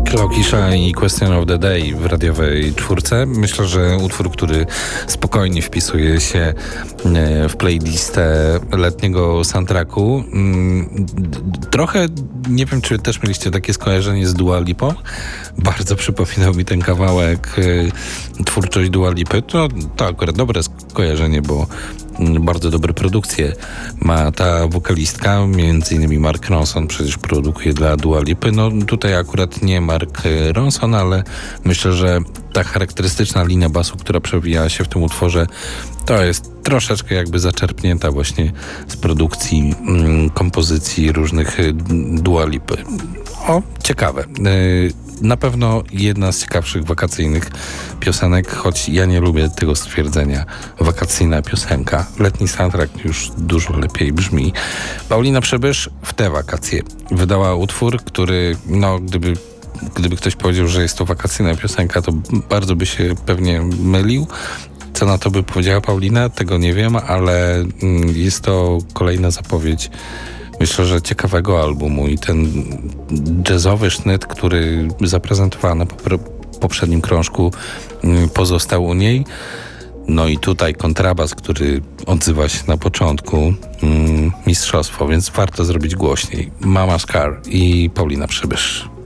Klaukisza i Question of the Day w radiowej czwórce. Myślę, że utwór, który spokojnie wpisuje się w playlistę letniego soundtracku. Trochę, nie wiem, czy też mieliście takie skojarzenie z Dua Lipą. Bardzo przypominał mi ten kawałek twórczość Dua Lipy. To akurat dobre skojarzenie, bo bardzo dobre produkcje ma ta wokalistka, między innymi Mark Ronson przecież produkuje dla Dua Lipy. No tutaj akurat nie Mark Ronson, ale myślę, że ta charakterystyczna linia basu, która przewija się w tym utworze, to jest troszeczkę jakby zaczerpnięta właśnie z produkcji, kompozycji różnych Dua Lipy. Ciekawe. Na pewno jedna z ciekawszych wakacyjnych piosenek, choć ja nie lubię tego stwierdzenia. Wakacyjna piosenka. Letni soundtrack już dużo lepiej brzmi. Paulina Przybysz w te wakacje wydała utwór, który, gdyby ktoś powiedział, że jest to wakacyjna piosenka, to bardzo by się pewnie mylił. Co na to by powiedziała Paulina? Tego nie wiem, ale jest to kolejna zapowiedź, myślę, że ciekawego albumu i ten jazzowy sznyt, który zaprezentowała na poprzednim krążku, pozostał u niej. No i tutaj kontrabas, który odzywa się na początku, mistrzostwo, więc warto zrobić głośniej. Mama Scar i Paulina Przybysz.